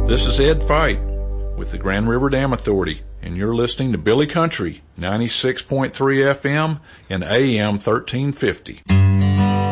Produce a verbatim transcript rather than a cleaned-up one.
This is Ed Fight with the Grand River Dam Authority, and you're listening to Billy Country, ninety-six point three F M and A M thirteen fifty.